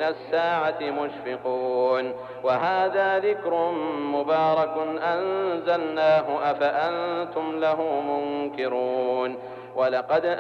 الساعة مشفقون وهذا ذكر مبارك أنزلناه أفأنتم له منكرون ولقد